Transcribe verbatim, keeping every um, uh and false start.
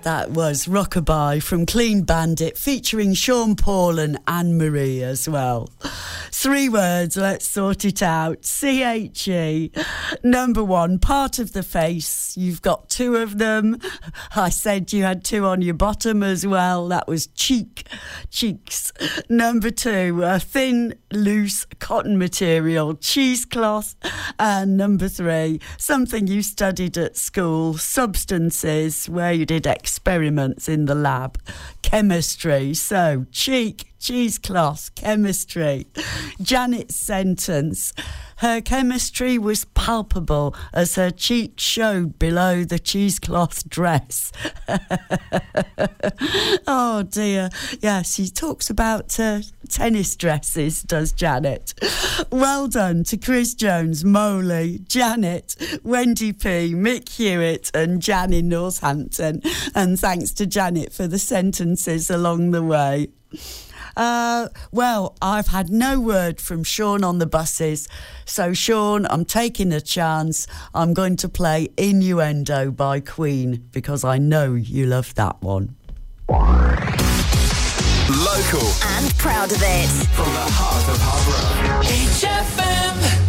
that was Rockabye from Clean Bandit, featuring Sean Paul and Anne-Marie as well. Three words, let's sort it out. C H E. Number one, part of the face. You've got two of them. I said you had two on your bottom as well. That was cheek, cheeks. Number two, a thin, loose cotton material, cheesecloth. And number three, something you studied at school, substances, where you did experiments in the lab, chemistry. So, cheek, cheesecloth, chemistry. Janet's sentence: her chemistry was palpable as her cheek showed below the cheesecloth dress. Oh dear. Yeah, she talks about uh, tennis dresses, does Janet. Well done to Chris Jones, Moley, Janet, Wendy P, Mick Hewitt and Jan in Northampton. And thanks to Janet for the sentences along the way. Uh, well, I've had no word from Sean on the buses. So, Sean, I'm taking a chance. I'm going to play Innuendo by Queen because I know you love that one. Local and proud of it. From the heart of Harbour. H F M.